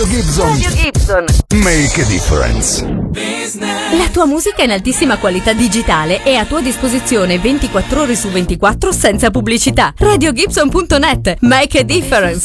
Gibson. Radio Gibson. Make a difference. La tua musica in altissima qualità digitale è a tua disposizione 24 ore su 24 senza pubblicità. RadioGibson.net. Make a difference.